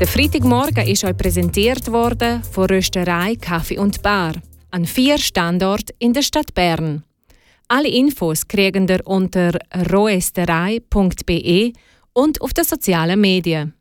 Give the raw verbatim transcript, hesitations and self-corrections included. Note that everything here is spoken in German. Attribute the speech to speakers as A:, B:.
A: Der Freitagmorgen ist euch präsentiert worden von Rösterei Kaffee und Bar an vier Standorten in der Stadt Bern. Alle Infos kriegen ihr unter roesterei punkt b e und auf den sozialen Medien.